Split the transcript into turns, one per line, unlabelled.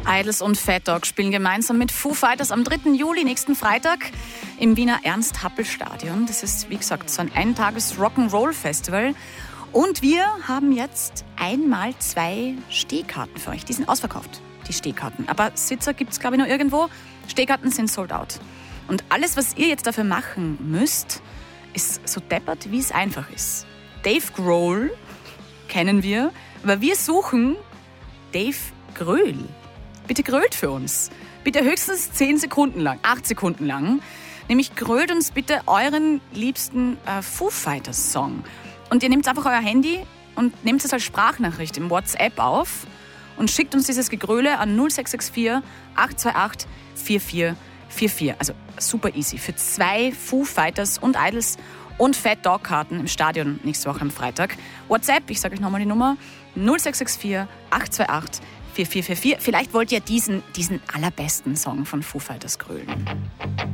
Idols und Fat Dog spielen gemeinsam mit Foo Fighters am 3. Juli, nächsten Freitag, im Wiener Ernst-Happel-Stadion. Das ist, wie gesagt, so ein Eintages-Rock'n'Roll-Festival. Und wir haben jetzt einmal 2 Stehkarten für euch. Die sind ausverkauft, die Stehkarten. Aber Sitzer gibt es, glaube ich, noch irgendwo. Stehkarten sind sold out. Und alles, was ihr jetzt dafür machen müsst, ist so deppert, wie es einfach ist. Dave Grohl kennen wir, aber wir suchen Dave Grohl. Bitte grölt für uns. Bitte höchstens 10 Sekunden lang, 8 Sekunden lang. Nämlich grölt uns bitte euren liebsten Foo Fighters Song. Und ihr nehmt einfach euer Handy und nehmt es als Sprachnachricht im WhatsApp auf und schickt uns dieses Gegröle an 0664 828 4444. Also super easy. Für 2 Foo Fighters und Idols und Fat Dog Karten im Stadion nächste Woche am Freitag. WhatsApp, ich sage euch nochmal die Nummer, 0664 828 4444. Vielleicht wollt ihr diesen allerbesten Song von Foo Fighters grölen.